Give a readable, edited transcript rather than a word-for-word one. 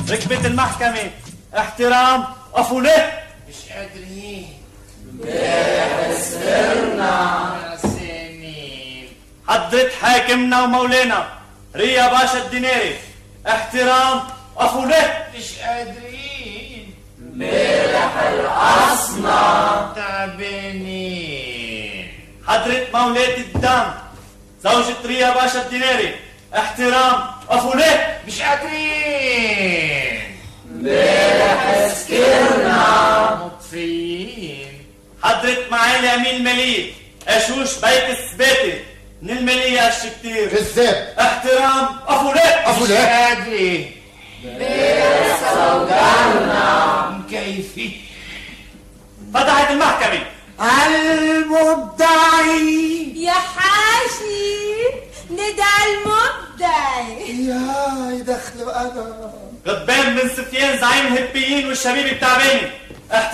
ركبة المحكمة احترام أفوله. مش قادرين امبارح سهرنا يا سنين. حضرة حاكمنا ومولانا ريا باشا الديناري احترام أفوله. مش قادرين امبارح القصنا تعبانين. حضرة مولاتي الدم زوجة ريا باشا الديناري احترام أفوله. مش قادرين امبارح سكرنا مطفيين. حضرة معالي أمين المالية أشوش بيت السباتي من المالية الشكتير كذاب احترام أفوله. مش قادرين امبارح سوقنا مكيفين. فتحت المحكمة. المدعي يا حاجي ندعي المدعي. يا دخل انا غضبان من سفيان زعيم الهبيين والشبيب التعباني